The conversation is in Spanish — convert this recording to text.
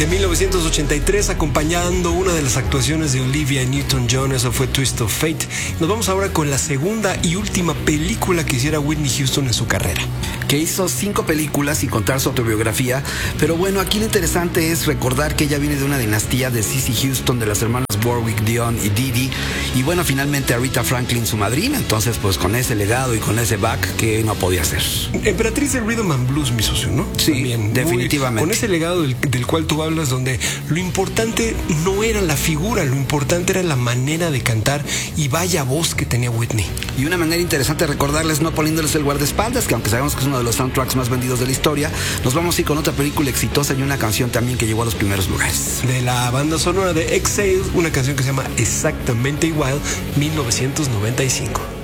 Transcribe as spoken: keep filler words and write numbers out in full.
de mil novecientos ochenta y tres, acompañando una de las actuaciones de Olivia Newton-John. Eso fue Twist of Fate. Nos vamos ahora con la segunda y última película que hiciera Whitney Houston en su carrera, que hizo cinco películas sin contar su autobiografía. Pero bueno, aquí lo interesante es recordar que ella viene de una dinastía de Cissy Houston, de las hermanas Warwick, Dion y Dee Dee. Y bueno, finalmente Aretha Franklin, su madrina. Entonces, pues con ese legado y con ese back, que no podía ser. Emperatriz del Rhythm and Blues, mi socio, ¿no? Sí, también, definitivamente. Muy, con ese legado del, del cual tú hablas, donde lo importante no era la figura, lo importante era la manera de cantar, y vaya voz que tenía Whitney. Y una manera interesante de recordarles, no poniéndoles el guardaespaldas, que aunque sabemos que es uno de los soundtracks más vendidos de la historia, nos vamos a ir con otra película exitosa y una canción también que llegó a los primeros lugares. De la banda sonora de Exhale, una canción que se llama Exactamente Igual, mil novecientos noventa y cinco.